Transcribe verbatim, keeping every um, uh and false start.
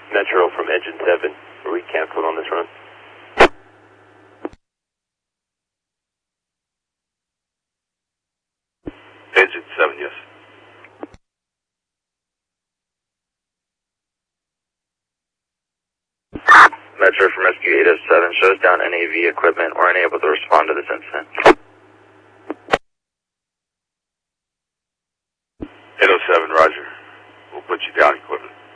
Metro from Engine seven. Are we canceled on this run? Engine seven, yes. Metro from Rescue eight oh seven shows down N A V equipment or unable to respond to this incident. eight oh seven, roger. We'll put you down equipment.